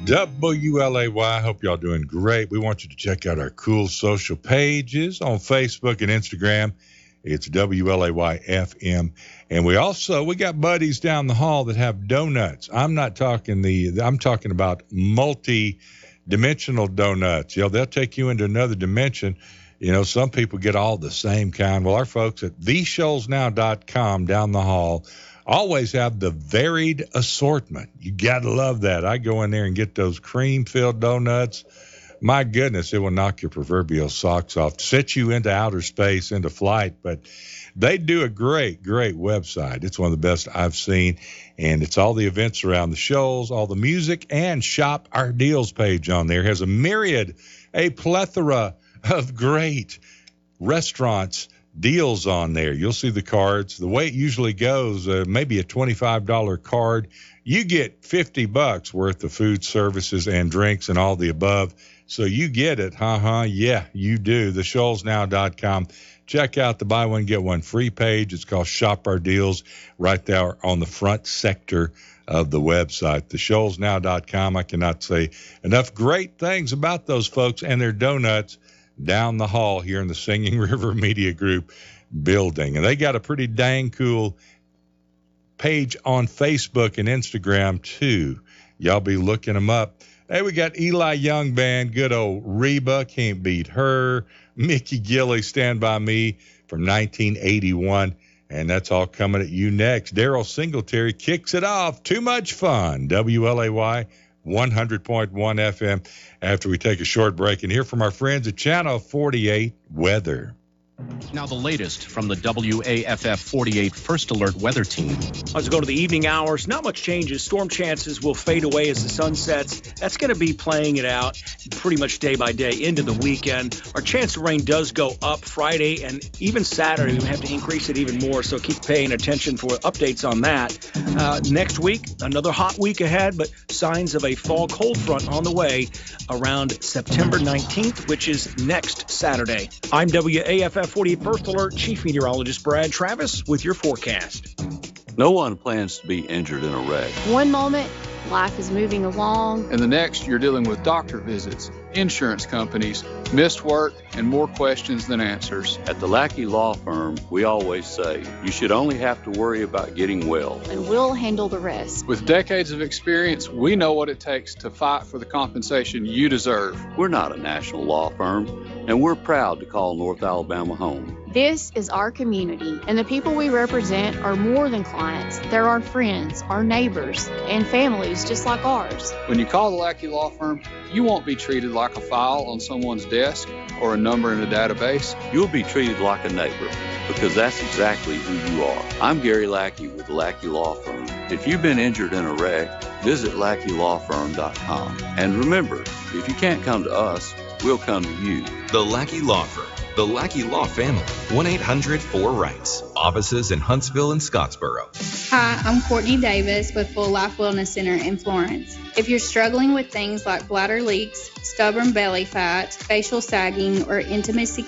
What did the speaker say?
WLAY, hope y'all doing great. We want you to check out our cool social pages on Facebook and Instagram. It's WLAY FM. And we got buddies down the hall that have donuts. I'm talking about multi-dimensional donuts. They'll take you into another dimension. Some people get all the same kind. Well, our folks at theshoalsnow.com down the hall always have the varied assortment. You got to love that. I go in there and get those cream-filled donuts. My goodness, it will knock your proverbial socks off, set you into outer space, into flight. But they do a great, great website. It's one of the best I've seen. And it's all the events around the shows, all the music, and Shop Our Deals page on there. It has a plethora of great restaurants deals on there. You'll see the cards. The way it usually goes, maybe a $25 card, you get $50 worth of food, services, and drinks and all the above. So you get it. Yeah, you do. TheShoalsNow.com. Check out the buy one, get one free page. It's called Shop Our Deals right there on the front sector of the website. TheShoalsNow.com. I cannot say enough great things about those folks and their donuts down the hall here in the Singing River Media Group building. And they got a pretty dang cool page on Facebook and Instagram too. Y'all be looking them up. Hey, we got Eli Young Band, good old Reba, can't beat her. Mickey Gilley, Stand By Me from 1981. And that's all coming at you next. Daryl Singletary kicks it off. Too much fun. WLAY 100.1 FM after we take a short break and hear from our friends at Channel 48 Weather. Now the latest from the WAFF 48 First Alert Weather Team. Let's go to the evening hours. Not much changes. Storm chances will fade away as the sun sets. That's going to be playing it out pretty much day by day into the weekend. Our chance of rain does go up Friday and even Saturday. We have to increase it even more, so keep paying attention for updates on that. Next week, another hot week ahead, but signs of a fall cold front on the way around September 19th, which is next Saturday. I'm WAFF 48 First Alert Chief Meteorologist Brad Travis with your forecast. No one plans to be injured in a wreck. One moment, life is moving along. And the next, you're dealing with doctor visits, insurance companies, missed work, and more questions than answers. At the Lackey Law Firm, we always say, you should only have to worry about getting well. And we'll handle the rest. With decades of experience, we know what it takes to fight for the compensation you deserve. We're not a national law firm, and we're proud to call North Alabama home. This is our community, and the people we represent are more than clients. They're our friends, our neighbors, and families just like ours. When you call the Lackey Law Firm, you won't be treated like a file on someone's desk or a number in a database. You'll be treated like a neighbor, because that's exactly who you are. I'm Gary Lackey with the Lackey Law Firm. If you've been injured in a wreck, visit LackeyLawFirm.com. And remember, if you can't come to us, we'll come to you. The Lackey Law Firm. The Lackey Law Family. 1-800-4-RIGHTS. Offices in Huntsville and Scottsboro. Hi, I'm Courtney Davis with Full Life Wellness Center in Florence. If you're struggling with things like bladder leaks, stubborn belly fat, facial sagging, or intimacy